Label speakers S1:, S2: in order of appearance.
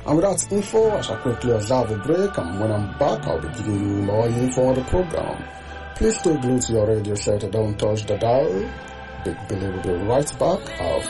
S1: And with that info, I shall quickly observe a break, and when I'm back, I'll be giving you more info on the program. Please stay glued to your radio set and don't touch the dial. Big Billy will be right back.